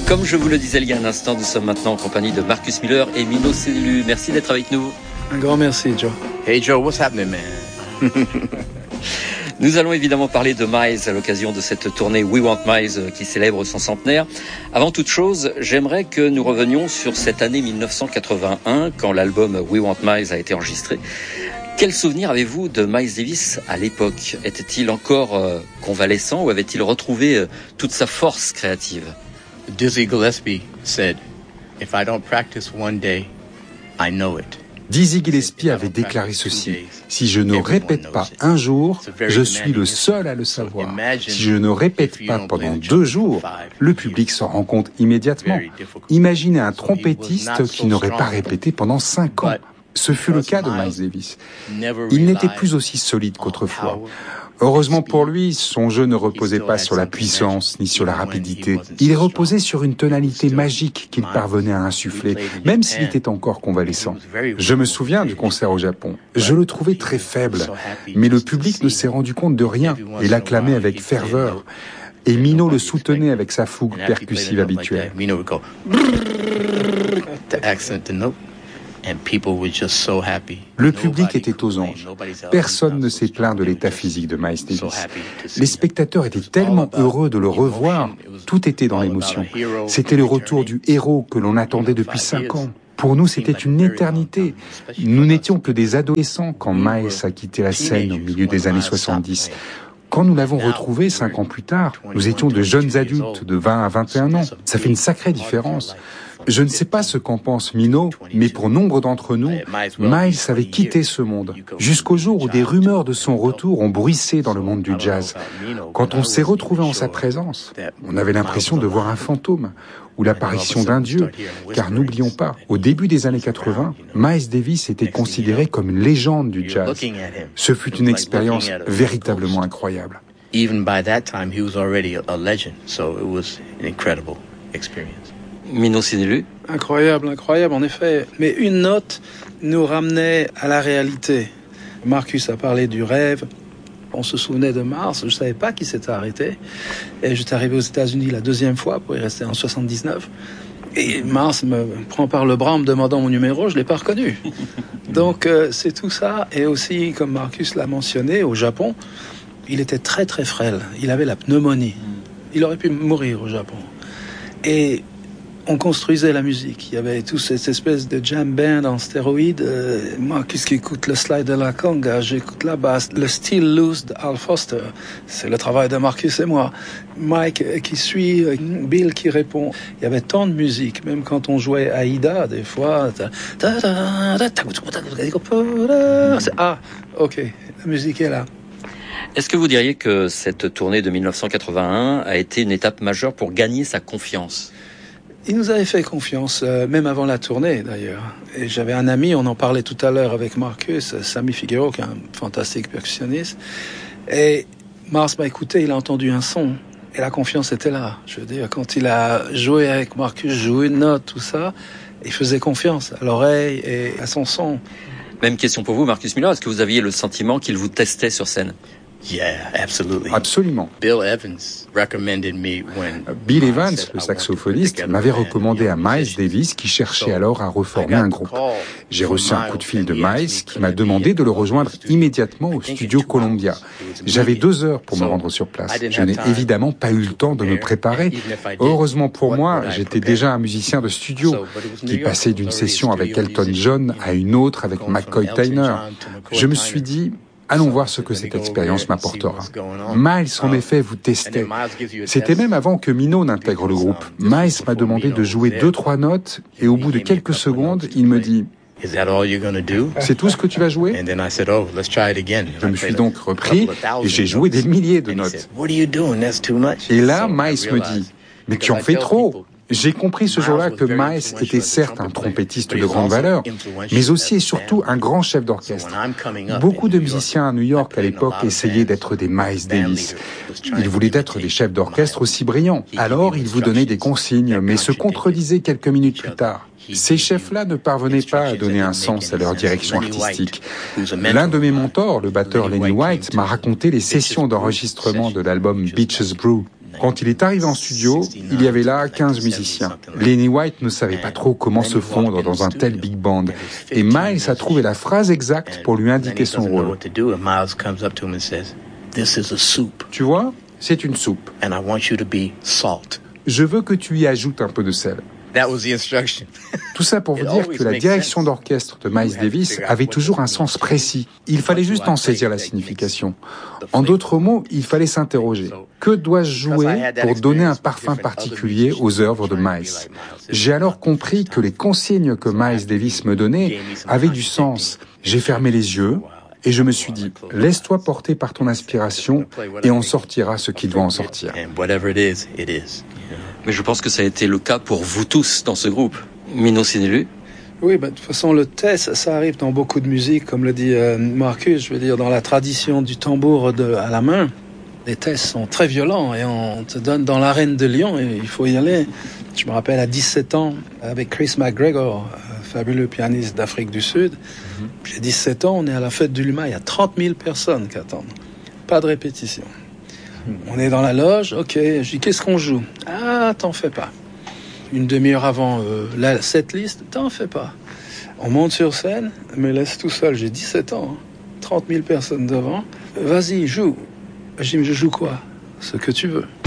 Comme je vous le disais il y a un instant, nous sommes maintenant en compagnie de Marcus Miller et Mino Célu. Merci d'être avec nous. Un grand merci, Joe. Hey Joe, what's happening, man? Nous allons évidemment parler de Miles à l'occasion de cette tournée We Want Miles qui célèbre son centenaire. Avant toute chose, j'aimerais que nous revenions sur cette année 1981 quand l'album We Want Miles a été enregistré. Quel souvenir avez-vous de Miles Davis à l'époque? Était-il encore convalescent ou avait-il retrouvé toute sa force créative? Dizzy Gillespie said, "If I don't practice one day, I know it." Dizzy Gillespie avait déclaré ceci: si je ne répète pas un jour, je suis le seul à le savoir. Si je ne répète pas pendant 2 jours, le public s'en rend compte immédiatement. Imaginez un trompettiste qui n'aurait pas répété pendant 5 ans. Ce fut le cas de Miles Davis. Il n'était plus aussi solide qu'autrefois. Heureusement pour lui, son jeu ne reposait pas sur la puissance ni sur la rapidité. Il reposait sur une tonalité magique qu'il parvenait à insuffler, même s'il était encore convalescent. Je me souviens du concert au Japon. Je le trouvais très faible, mais le public ne s'est rendu compte de rien et l'acclamait avec ferveur. Et Mino le soutenait avec sa fougue percussive habituelle. Le public était aux anges. Personne ne s'est plaint de l'état physique de Miles Davis. Les spectateurs étaient tellement heureux de le revoir, tout était dans l'émotion. C'était le retour du héros que l'on attendait depuis 5 ans. Pour nous, c'était une éternité. Nous n'étions que des adolescents quand Miles a quitté la scène au milieu des années 70. Quand nous l'avons retrouvé 5 ans plus tard, nous étions de jeunes adultes de 20 à 21 ans. Ça fait une sacrée différence. Je ne sais pas ce qu'en pense Mino, mais pour nombre d'entre nous, Miles avait quitté ce monde, jusqu'au jour où des rumeurs de son retour ont bruissé dans le monde du jazz. Quand on s'est retrouvé en sa présence, on avait l'impression de voir un fantôme ou l'apparition d'un dieu, car n'oublions pas, au début des années 80, Miles Davis était considéré comme une légende du jazz. Ce fut une expérience véritablement incroyable. Even by that time, he was already a legend, so it was an incredible experience. Mino Célu. Incroyable, incroyable, en effet. Mais une note nous ramenait à la réalité. Marcus a parlé du rêve. On se souvenait de Mars. Je ne savais pas qu'il s'était arrêté. Et j'étais arrivé aux États-Unis la 2e fois pour y rester en 79. Et Mars me prend par le bras en me demandant mon numéro. Je ne l'ai pas reconnu. Donc, c'est tout ça. Et aussi, comme Marcus l'a mentionné, au Japon, il était très, très frêle. Il avait la pneumonie. Il aurait pu mourir au Japon. Et on construisait la musique. Il y avait toute cette espèce de jam band en stéroïdes. Moi, qu'est-ce qui écoute le slide de la conga? J'écoute la basse. Le Still Loose de Al Foster. C'est le travail de Marcus et moi. Mike qui suit, Bill qui répond. Il y avait tant de musique. Même quand on jouait Aïda, des fois. Ah, ok. La musique est là. Est-ce que vous diriez que cette tournée de 1981 a été une étape majeure pour gagner sa confiance? Il nous avait fait confiance, même avant la tournée d'ailleurs. Et j'avais un ami, on en parlait tout à l'heure avec Marcus, Sammy Figueroa, qui est un fantastique percussionniste. Et Mars m'a écouté, il a entendu un son. Et la confiance était là. Je veux dire, quand il a joué avec Marcus, joué une note, tout ça, il faisait confiance à l'oreille et à son son. Même question pour vous, Marcus Miller. Est-ce que vous aviez le sentiment qu'il vous testait sur scène? Absolument. Bill Evans, le saxophoniste, m'avait recommandé à Miles Davis qui cherchait alors à reformer un groupe. J'ai reçu un coup de fil de Miles qui m'a demandé de le rejoindre immédiatement au studio Columbia. J'avais 2 heures pour me rendre sur place. Je n'ai évidemment pas eu le temps de me préparer. Heureusement pour moi, j'étais déjà un musicien de studio qui passait d'une session avec Elton John à une autre avec McCoy Tyner. Je me suis dit, allons voir ce que cette expérience m'apportera. Miles, en effet, vous testait. C'était même avant que Mino n'intègre le groupe. Miles m'a demandé de jouer 2-3 notes et au bout de quelques secondes, il me dit « C'est tout ce que tu vas jouer ?» Je me suis donc repris et j'ai joué des milliers de notes. Et là, Miles me dit « Mais tu en fais trop !» J'ai compris ce jour-là que Miles était certes un trompettiste de grande valeur, mais aussi et surtout un grand chef d'orchestre. Beaucoup de musiciens à New York à l'époque essayaient d'être des Miles Davis. Ils voulaient être des chefs d'orchestre aussi brillants. Alors, ils vous donnaient des consignes, mais se contredisaient quelques minutes plus tard. Ces chefs-là ne parvenaient pas à donner un sens à leur direction artistique. L'un de mes mentors, le batteur Lenny White, m'a raconté les sessions d'enregistrement de l'album Beaches Brew. Quand il est arrivé en studio, il y avait là 15 musiciens. Lenny White ne savait pas trop comment se fondre dans un tel big band. Et Miles a trouvé la phrase exacte pour lui indiquer son rôle. Tu vois, c'est une soupe. Je veux que tu y ajoutes un peu de sel. Tout ça pour vous dire que la direction d'orchestre de Miles Davis avait toujours un sens précis. Il fallait juste en saisir la signification. En d'autres mots, il fallait s'interroger. Que dois-je jouer pour donner un parfum particulier aux œuvres de Miles ? J'ai alors compris que les consignes que Miles Davis me donnait avaient du sens. J'ai fermé les yeux et je me suis dit, laisse-toi porter par ton inspiration et on sortira ce qui doit en sortir. Mais je pense que ça a été le cas pour vous tous dans ce groupe. Mino Sinelu. Oui, de toute façon, le test, ça arrive dans beaucoup de musique, comme le dit Marcus, je veux dire, dans la tradition du tambour à la main. Les tests sont très violents et on te donne dans l'arène de Lyon et il faut y aller. Je me rappelle à 17 ans, avec Chris McGregor, fabuleux pianiste d'Afrique du Sud. J'ai 17 ans, on est à la fête du Luma, il y a 30 000 personnes qui attendent. Pas de répétition. On est dans la loge, ok, je dis qu'est-ce qu'on joue ? Ah, t'en fais pas. Une demi-heure avant cette liste, t'en fais pas. On monte sur scène, me laisse tout seul, j'ai 17 ans, 30 000 personnes devant. Vas-y, joue. Je dis, mais je joue quoi ? Ce que tu veux.